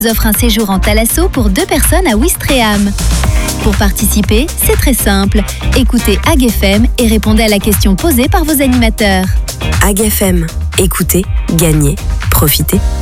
offre un séjour en Thalasso pour 2 personnes à Ouistreham. Pour participer, c'est très simple. Écoutez Ag FM et répondez à la question posée par vos animateurs. Ag FM, écoutez, gagnez, profitez.